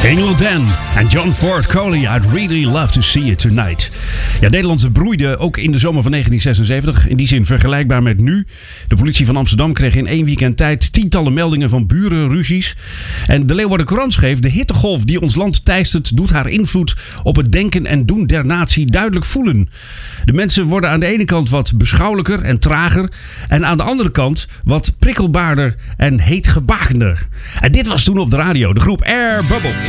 Engel Dan en John Ford Coley. I'd really love to see you tonight. Ja, Nederland broeide ook in de zomer van 1976. In die zin vergelijkbaar met nu. De politie van Amsterdam kreeg in 1 weekend tijd tientallen meldingen van burenruzies. En de Leeuwarden Courant schreef: de hittegolf die ons land teistert doet haar invloed op het denken en doen der natie duidelijk voelen. De mensen worden aan de ene kant wat beschouwelijker en trager. En aan de andere kant wat prikkelbaarder en heetgebaarder. En dit was toen op de radio. De groep Air Bubble.